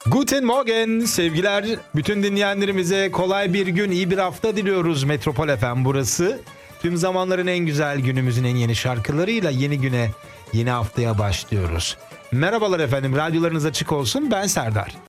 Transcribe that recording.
Guten Morgen sevgiler. Bütün dinleyenlerimize kolay bir gün, iyi bir hafta diliyoruz. Metropol FM burası. Tüm zamanların en güzel, günümüzün en yeni şarkılarıyla yeni güne, yeni haftaya başlıyoruz. Merhabalar efendim, radyolarınız açık olsun. Ben Serdar.